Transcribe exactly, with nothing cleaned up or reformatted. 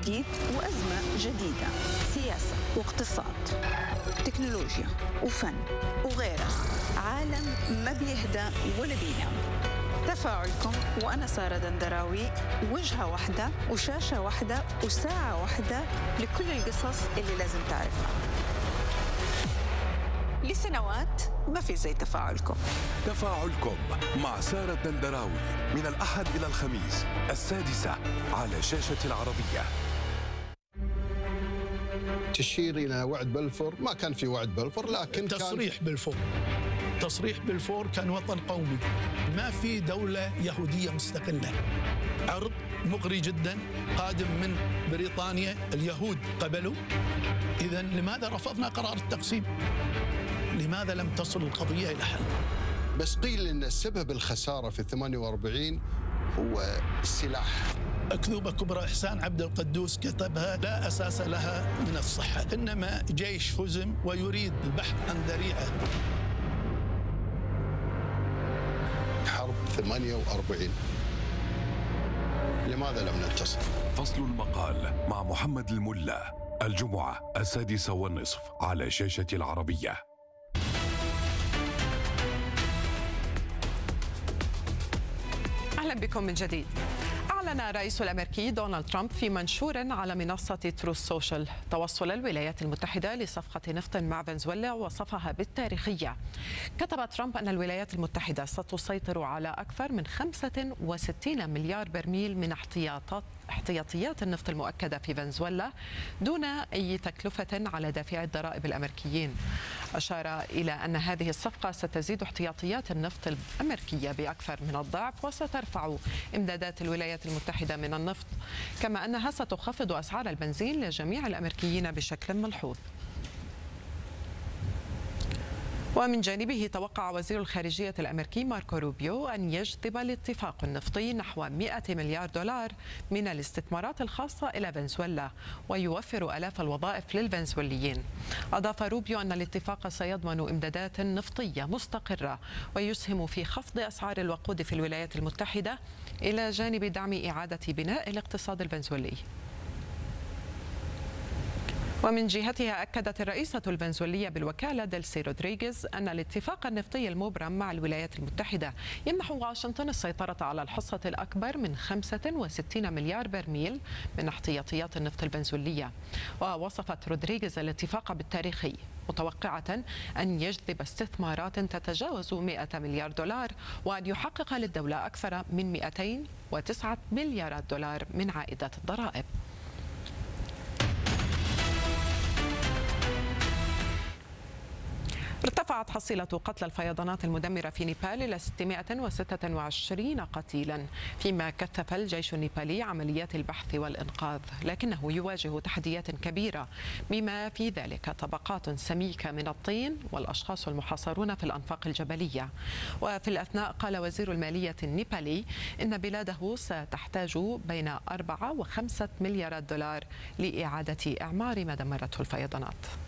جديد وأزمة جديدة، سياسة واقتصاد، تكنولوجيا وفن وغيرها. عالم ما بيهدى ولا بينام. تفاعلكم وأنا سارة دندراوي، وجهة واحدة وشاشة واحدة وساعة واحدة لكل القصص اللي لازم تعرفها. لسنوات ما في زي تفاعلكم. تفاعلكم مع سارة دندراوي من الأحد إلى الخميس السادسة على شاشة العربية. تشير إلى وعد بلفور، ما كان في وعد بلفور، لكن تصريح كان بلفور تصريح بلفور كان وطن قومي، ما في دولة يهودية مستقلة. عرض مغري جدا قادم من بريطانيا، اليهود قبلوا. إذن لماذا رفضنا قرار التقسيم؟ لماذا لم تصل القضية إلى حل؟ بس قيل أن سبب الخسارة في ثمانية وأربعين هو السلاح. أكذوبة كبرى إحسان عبد القدوس كتبها لا أساس لها من الصحة، إنما جيش هزم ويريد البحث عن ذريعة. حرب ثمانية وأربعين لماذا لم ننتصر؟ فصل المقال مع محمد الملا الجمعة السادسة والنصف على شاشة العربية. أهلا بكم من جديد. أعلن الرئيس الأمريكي دونالد ترامب في منشور على منصة تروث سوشيال توصل الولايات المتحدة لصفقة نفط مع فنزويلا ووصفها بالتاريخية. كتب ترامب أن الولايات المتحدة ستسيطر على أكثر من خمسة وستين مليار برميل من احتياطات احتياطيات النفط المؤكدة في فنزويلا دون أي تكلفة على دافعي الضرائب الأمريكيين. أشار إلى أن هذه الصفقة ستزيد احتياطيات النفط الأمريكية بأكثر من الضعف وسترفع إمدادات الولايات المتحدة من النفط، كما أنها ستخفض أسعار البنزين لجميع الأمريكيين بشكل ملحوظ. ومن جانبه توقع وزير الخارجية الأمريكي ماركو روبيو أن يجذب الاتفاق النفطي نحو مئة مليار دولار من الاستثمارات الخاصة إلى فنزويلا ويوفر آلاف الوظائف للفنزويليين. أضاف روبيو أن الاتفاق سيضمن إمدادات نفطية مستقرة ويسهم في خفض أسعار الوقود في الولايات المتحدة إلى جانب دعم إعادة بناء الاقتصاد الفنزويلي. ومن جهتها أكدت الرئيسة الفنزويلية بالوكالة ديلسي رودريغيز أن الاتفاق النفطي المبرم مع الولايات المتحدة يمنح واشنطن السيطرة على الحصة الأكبر من خمسة وستين مليار برميل من احتياطيات النفط الفنزويلية. ووصفت رودريغيز الاتفاق بالتاريخي، متوقعة أن يجذب استثمارات تتجاوز مئة مليار دولار وأن يحقق للدولة أكثر من مئتين وتسعة مليارات دولار من عائدات الضرائب. ارتفعت حصيلة قتلى الفيضانات المدمرة في نيبال إلى ستمائة وستة وعشرين قتيلا، فيما كثف الجيش النيبالي عمليات البحث والإنقاذ، لكنه يواجه تحديات كبيرة بما في ذلك طبقات سميكة من الطين والأشخاص المحاصرون في الأنفاق الجبلية. وفي الأثناء قال وزير المالية النيبالي إن بلاده ستحتاج بين أربعة وخمسة مليارات دولار لإعادة إعمار ما دمرته الفيضانات.